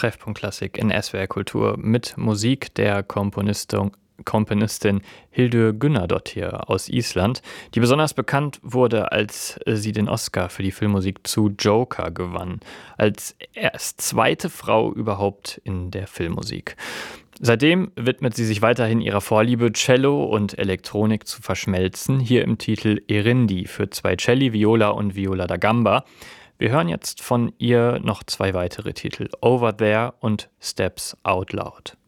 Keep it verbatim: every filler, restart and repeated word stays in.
Treffpunkt Klassik in S W R Kultur mit Musik der Komponistin, Komponistin Hildur Gunnadóttir aus Island, die besonders bekannt wurde, als sie den Oscar für die Filmmusik zu Joker gewann, als erst zweite Frau überhaupt in der Filmmusik. Seitdem widmet sie sich weiterhin ihrer Vorliebe, Cello und Elektronik zu verschmelzen, hier im Titel Erindi für zwei Celli, Viola und Viola da Gamba. Wir hören jetzt von ihr noch zwei weitere Titel, Over There und Steps Out Loud.